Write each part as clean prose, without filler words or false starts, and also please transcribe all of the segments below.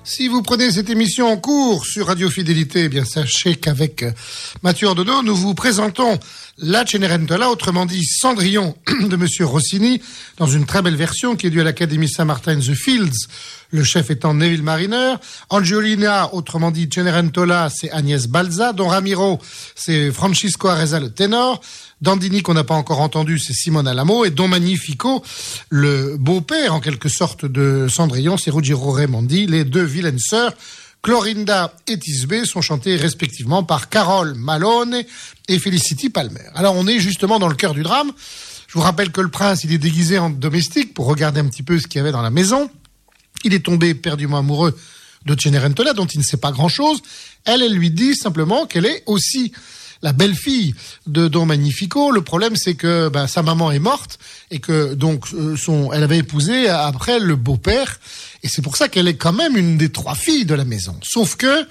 Si vous prenez cette émission en cours sur Radio Fidélité, eh bien sachez qu'avec Mathieu Ordono, nous vous présentons la Cenerentola, autrement dit Cendrillon de Monsieur Rossini, dans une très belle version qui est due à l'Académie Saint-Martin The Fields, le chef étant Neville Mariner. Angiolina, autrement dit Cenerentola, c'est Agnès Balza. Don Ramiro, c'est Francisco Areza le ténor. Dandini, qu'on n'a pas encore entendu, c'est Simone Alamo. Et Don Magnifico, le beau-père, en quelque sorte, de Cendrillon, c'est Ruggiero Raimondi. Les deux vilaines sœurs, Clorinda et Tisbé, sont chantées respectivement par Carole Malone et Felicity Palmer. Alors, on est justement dans le cœur du drame. Je vous rappelle que le prince, il est déguisé en domestique pour regarder un petit peu ce qu'il y avait dans la maison. Il est tombé éperdument amoureux de Cenerentola, dont il ne sait pas grand-chose. Elle lui dit simplement qu'elle est aussi la belle-fille de Don Magnifico. Le problème, c'est que sa maman est morte et que donc elle avait épousé après le beau-père. Et c'est pour ça qu'elle est quand même une des trois filles de la maison. Sauf que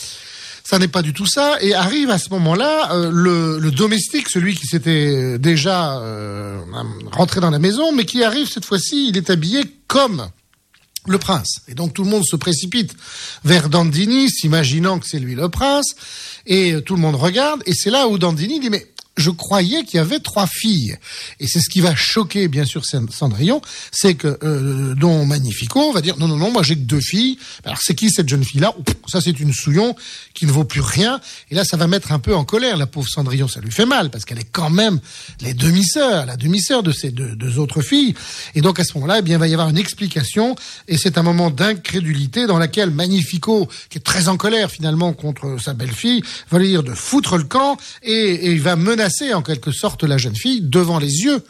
ça n'est pas du tout ça. Et arrive à ce moment-là le domestique, celui qui s'était déjà rentré dans la maison, mais qui arrive cette fois-ci, il est habillé comme le prince. Et donc tout le monde se précipite vers Dandini, s'imaginant que c'est lui le prince, et tout le monde regarde, et c'est là où Dandini dit « Mais je croyais qu'il y avait trois filles ». Et c'est ce qui va choquer, bien sûr, Cendrillon, c'est que Don Magnifico va dire « Non, moi j'ai que deux filles ». Alors c'est qui cette jeune fille-là ? Ça c'est une souillon qui ne vaut plus rien. Et là ça va mettre un peu en colère la pauvre Cendrillon, ça lui fait mal, parce qu'elle est quand même la demi-sœur de ces deux autres filles. Et donc à ce moment-là, eh bien, il va y avoir une explication, et c'est un moment d'incrédulité dans laquelle Magnifico, qui est très en colère finalement contre sa belle-fille, va lui dire de foutre le camp, et il va menacer en quelque sorte la jeune fille devant les yeux,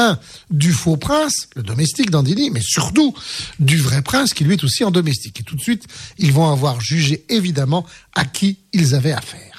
du faux prince, le domestique Dandini, mais surtout du vrai prince qui lui est aussi en domestique. Et tout de suite, ils vont avoir jugé évidemment à qui ils avaient affaire.